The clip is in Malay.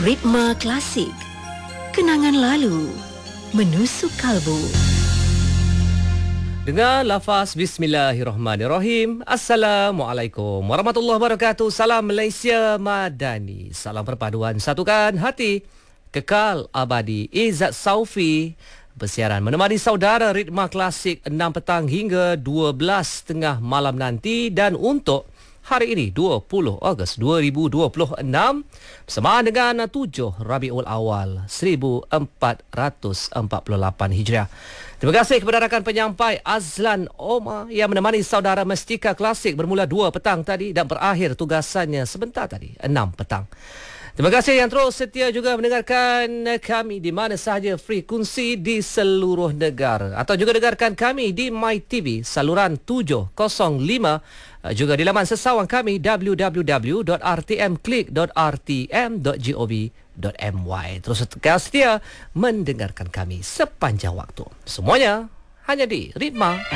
Ritma Klasik. Kenangan lalu menusuk kalbu. Dengar lafaz Bismillahirrahmanirrahim. Assalamualaikum warahmatullahi wabarakatuh. Salam Malaysia Madani. Salam perpaduan satukan hati. Kekal abadi. Izzat Saufi bersiaran menemani saudara Ritma Klasik 6 petang hingga 12.30 malam nanti. Dan untuk hari ini 20 Ogos 2026 bersamaan dengan 7 Rabiul Awal 1448 Hijriah. Terima kasih kepada rakan penyampai Azlan Omar yang menemani saudara Mestika Klasik bermula 2 petang tadi dan berakhir tugasannya sebentar tadi 6 petang. Terima kasih yang terus setia juga mendengarkan kami di mana sahaja frekuensi di seluruh negara, atau juga dengarkan kami di MyTV saluran 705, juga di laman sesawang kami www.rtmklik.rtm.gov.my. Terus setia mendengarkan kami sepanjang waktu. Semuanya hanya di Ritma